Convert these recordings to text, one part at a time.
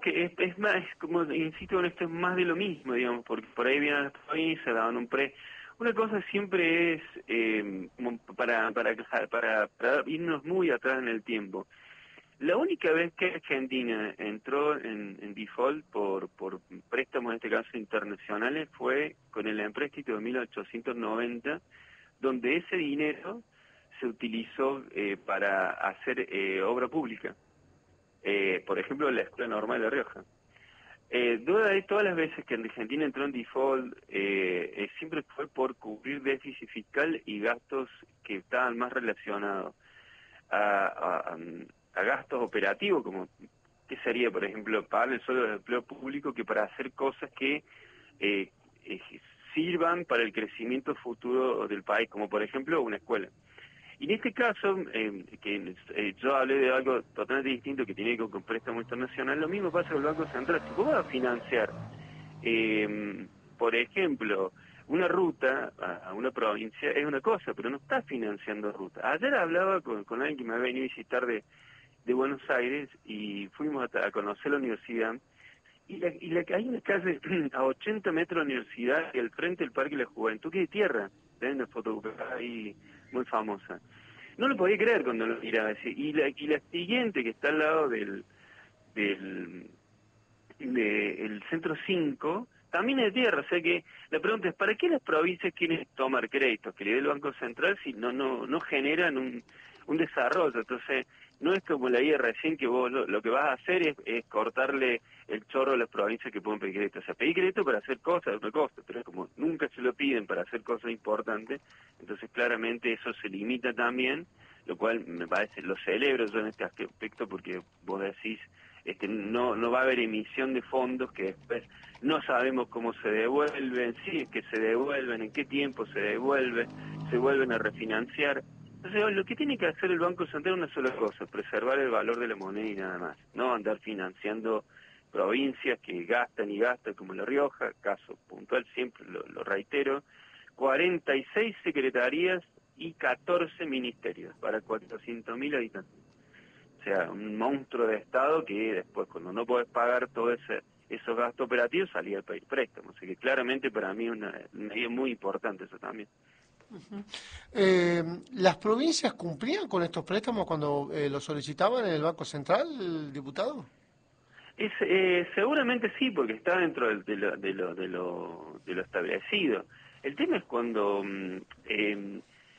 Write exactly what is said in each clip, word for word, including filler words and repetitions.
que es, es más, es como, insisto con esto, es más de lo mismo, digamos, porque por ahí vienen las provincias, daban un pre... Una cosa siempre es, eh, como para, para, para, para irnos muy atrás en el tiempo. La única vez que Argentina entró en, en default por, por préstamos, en este caso internacionales, fue con el empréstito de mil ochocientos noventa, donde ese dinero se utilizó eh, para hacer eh, obra pública. Eh, por ejemplo, la Escuela Normal de La Rioja. Eh, duda de todas las veces que Argentina entró en default, eh, eh, siempre fue por cubrir déficit fiscal y gastos que estaban más relacionados a, a, a gastos operativos, como ¿qué sería, por ejemplo, pagar el sueldo del empleo público, que para hacer cosas que eh, eh, sirvan para el crecimiento futuro del país, como por ejemplo una escuela? Y en este caso, eh, que eh, yo hablé de algo totalmente distinto que tiene que ver con préstamo internacional, lo mismo pasa con el Banco Central. Si vos vas a financiar, eh, por ejemplo, una ruta a, a una provincia, es una cosa, pero no estás financiando ruta. Ayer hablaba con, con alguien que me ha venido a visitar de, de Buenos Aires y fuimos a, a conocer la universidad. Y, la, y la, hay una calle a ochenta metros de la universidad y al frente del Parque de la Juventud, que es de tierra. Ven una foto ahí muy famosa. No lo podía creer cuando lo miraba. Y la, y la siguiente, que está al lado del, del de, el centro cinco, también es de tierra. O sea que la pregunta es, ¿para qué las provincias quieren tomar créditos que le dé el Banco Central si no no no generan un, un desarrollo? Entonces, no es como la I R recién, que vos lo, lo que vas a hacer es, es cortarle el chorro a las provincias que pueden pedir crédito. O sea, pedir crédito para hacer cosas, una cosa, pero como nunca se lo piden para hacer cosas importantes, entonces claramente eso se limita también, lo cual me parece, lo celebro yo en este aspecto, porque vos decís, este, no no va a haber emisión de fondos que después no sabemos cómo se devuelven, si es que se devuelven, en qué tiempo se devuelven, se vuelven a refinanciar. Entonces, lo que tiene que hacer el Banco Central es una sola cosa: preservar el valor de la moneda y nada más. No andar financiando provincias que gastan y gastan, como La Rioja, caso puntual, siempre lo, lo reitero, cuarenta y seis secretarías y catorce ministerios para cuatrocientos mil habitantes. O sea, un monstruo de Estado que después, cuando no podés pagar todo ese esos gastos operativos, salía a pedir préstamos. Así que claramente para mí es una medida muy importante eso también. Uh-huh. Eh, ¿Las provincias cumplían con estos préstamos cuando eh, los solicitaban en el Banco Central, diputado? Es, eh, seguramente sí, porque está dentro de, de, lo, de, lo, de, lo, de lo establecido. El tema es cuando mm, eh,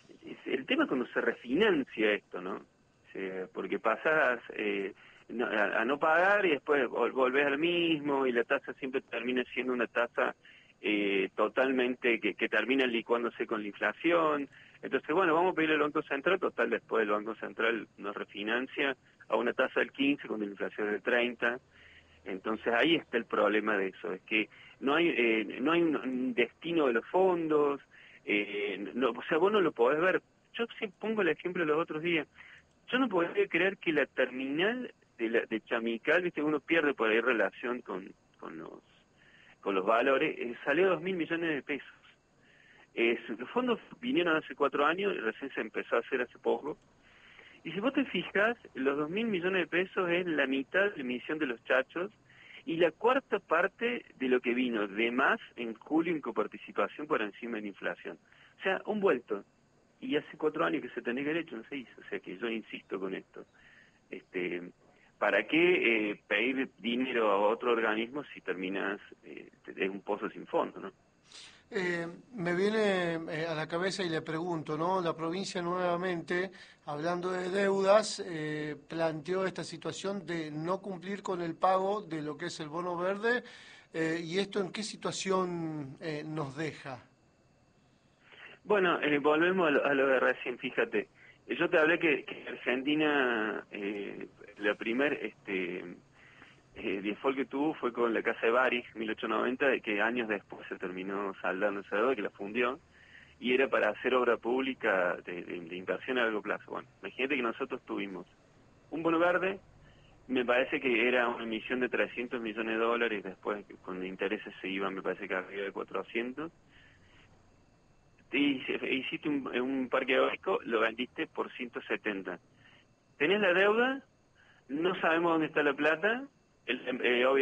el tema es cuando se refinancia esto, ¿no? O sea, porque pasás eh, no, a, a no pagar y después vol volvés al mismo, y la tasa siempre termina siendo una tasa eh, totalmente que, que termina licuándose con la inflación. Entonces, bueno, vamos a pedirle al Banco Central, total, después el Banco Central nos refinancia a una tasa del quince cuando la inflación es del treinta. Entonces ahí está el problema de eso, es que no hay eh, no hay un, un destino de los fondos, eh, no, o sea, vos no lo podés ver. Yo sí pongo el ejemplo los otros días. Yo no podría creer que la terminal de, la, de Chamical, viste, uno pierde por ahí relación con, con los con los valores, eh, salió dos mil millones de pesos. Eh, los fondos vinieron hace cuatro años y recién se empezó a hacer hace poco. Y si vos te fijas, los dos mil millones de pesos es la mitad de la emisión de los chachos y la cuarta parte de lo que vino de más en julio en coparticipación por encima de la inflación. O sea, un vuelto. Y hace cuatro años que se tenía que haber hecho, no se hizo. O sea que yo insisto con esto. Este, ¿para qué eh, pedir dinero a otro organismo si terminas, eh, es un pozo sin fondo, ¿no? Eh, me viene eh, a la cabeza y le pregunto, ¿no? La provincia nuevamente, hablando de deudas, eh, planteó esta situación de no cumplir con el pago de lo que es el bono verde, eh, y esto en qué situación eh, nos deja. Bueno, eh, volvemos a lo, a lo de recién, fíjate. Eh, Yo te hablé que, que Argentina, eh, la primer este, eh, default que tuvo fue con la Casa de Bari, mil ochocientos noventa, que años después se terminó saldando esa deuda, que la fundió, y era para hacer obra pública de, de, de inversión a largo plazo. Bueno, imagínate que nosotros tuvimos un bono verde, me parece que era una emisión de trescientos millones de dólares, después con intereses se iban, me parece que arriba de cuatrocientos. Y hiciste un, un parque eólico, lo vendiste por ciento setenta. Tenés la deuda, no sabemos dónde está la plata, el, eh,